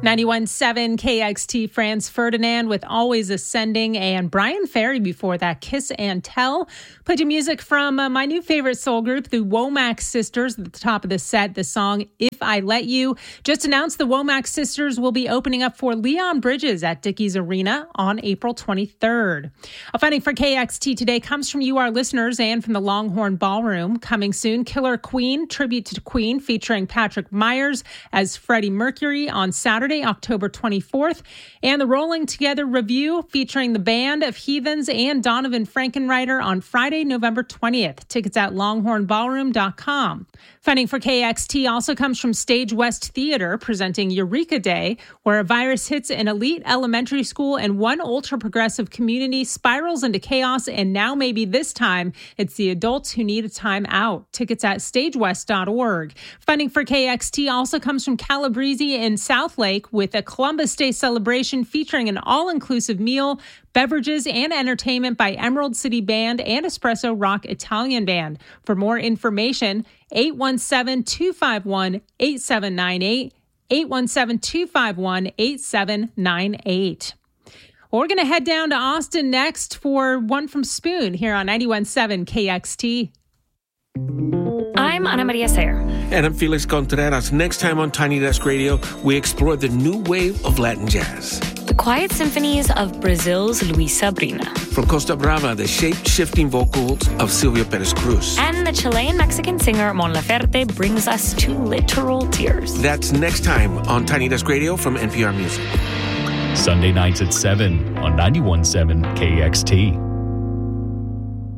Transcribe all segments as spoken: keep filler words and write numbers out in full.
ninety-one point seven K X T, Franz Ferdinand with Always Ascending, and Brian Ferry before that, Kiss and Tell. Played you music from uh, my new favorite soul group, the Womack Sisters, at the top of the set, the song If I Let You. Just announced the Womack Sisters will be opening up for Leon Bridges at Dickies Arena on April twenty-third. A funding for K X T today comes from you, our listeners, and from the Longhorn Ballroom. Coming soon, Killer Queen, tribute to Queen, featuring Patrick Myers as Freddie Mercury on Saturday, October twenty-fourth, and the Rolling Together Review featuring the Band of Heathens and Donovan Frankenreiter on Friday, November twentieth. Tickets at longhorn ballroom dot com. Funding for K X T also comes from Stage West Theater, presenting Eureka Day, where a virus hits an elite elementary school and one ultra-progressive community spirals into chaos, and now maybe this time it's the adults who need a time out. Tickets at stage west dot org. Funding for K X T also comes from Calabrese in South Lake with a Columbus Day celebration featuring an all-inclusive meal, beverages, and entertainment by Emerald City Band and Espresso Rock Italian Band. For more information, eight one seven, two five one, eight seven nine eight, eight one seven, two five one, eight seven nine eight. Well, we're going to head down to Austin next for one from Spoon here on ninety-one point seven K X T. I'm Ana Maria Sayer. And I'm Felix Contreras. Next time on Tiny Desk Radio, we explore the new wave of Latin jazz. The quiet symphonies of Brazil's Luis Sabrina. From Costa Brava, the shape-shifting vocals of Silvio Perez Cruz. And the Chilean-Mexican singer Mon Laferte brings us to literal tears. That's next time on Tiny Desk Radio from N P R Music. Sunday nights at seven on ninety-one point seven K X T.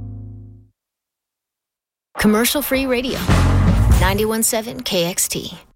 Commercial-free radio. ninety-one point seven K X T.